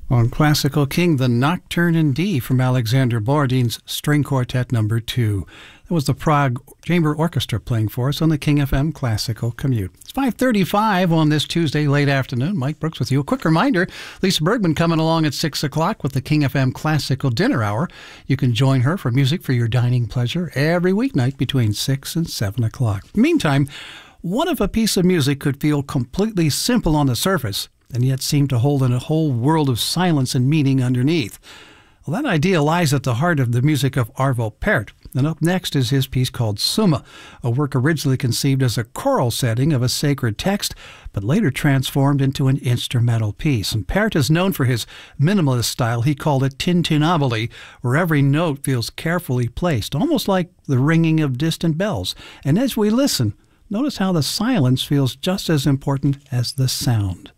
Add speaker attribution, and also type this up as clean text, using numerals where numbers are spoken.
Speaker 1: On Classical King, the Nocturne in D from Alexander Borodin's String Quartet No. 2. That was the Prague Chamber Orchestra playing for us on the King FM Classical Commute. It's 5:35 on this Tuesday late afternoon. Mike Brooks with you. A quick reminder, Lisa Bergman coming along at 6 o'clock with the King FM Classical Dinner Hour. You can join her for music for your dining pleasure every weeknight between 6 and 7 o'clock. Meantime, what if a piece of music could feel completely simple on the surface and yet seem to hold in a whole world of silence and meaning underneath? Well, that idea lies at the heart of the music of Arvo Pärt. And up next is his piece called Summa, a work originally conceived as a choral setting of a sacred text, but later transformed into an instrumental piece. And Pärt is known for his minimalist style. He called it tintinnabuli, where every note feels carefully placed, almost like the ringing of distant bells. And as we listen, notice how the silence feels just as important as the sound.